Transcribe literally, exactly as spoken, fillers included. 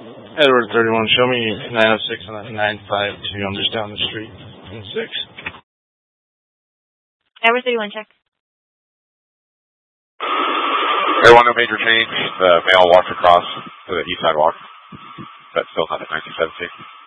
Edward thirty-one, show me nine oh six and nine five two. I'm just down the street. six. Edward thirty-one, check. Everyone, no major change. The male walked across to the east sidewalk. That's still not at nineteen seventeen.